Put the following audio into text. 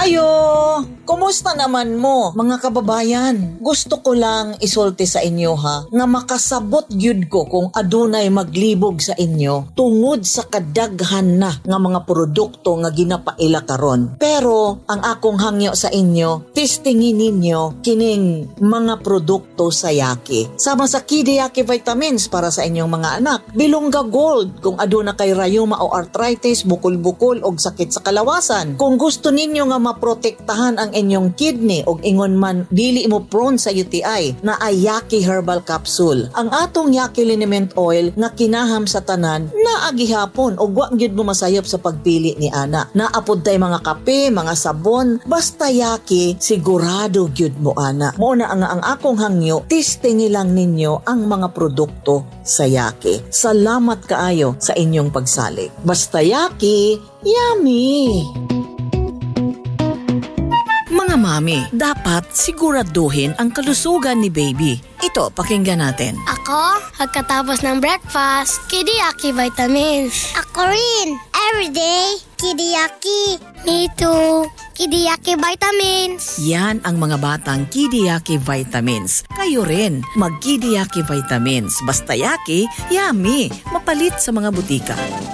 Ayo! Kumusta naman mo, mga kababayan? Gusto ko lang isulti sa inyo ha, nga makasabot gyud ko kung adunay maglibog sa inyo tungod sa kadaghan na nga mga produkto nga ginapaila karon. Pero ang akong hangyo sa inyo, testingin ninyo kining mga produkto sa Yaki. Sama sa Kiddy Yaki vitamins para sa inyong mga anak. Bilongga Gold kung aduna kay rayuma o arthritis, bukol-bukol o sakit sa kalawasan. Kung gusto ninyo nga maprotektahan ang inyong kidney o ingon man dili mo prone sa UTI, na ay Yaki Herbal Capsule. Ang atong Yaki Liniment Oil nga kinaham sa tanan na agihapon o wa gyud mo masayop sa pagpili ni ana. Naapod tay mga kape, mga sabon, basta Yaki sigurado gyud mo ana. Mo na ang akong hangyo, testingi lang ninyo ang mga produkto sa Yaki. Salamat kaayo sa inyong pagsalig. Basta Yaki, yummy! Mga mami, dapat siguraduhin ang kalusugan ni baby. Ito, pakinggan natin. Ako, pagkatapos ng breakfast, Kiddy Yaki vitamins. Ako rin, everyday, Kiddy Yaki. Me too, Kiddy Yaki vitamins. Yan ang mga batang Kiddy Yaki vitamins. Kayo rin, mag Kiddy Yaki vitamins. Basta Yaki, yummy, mapalit sa mga butika.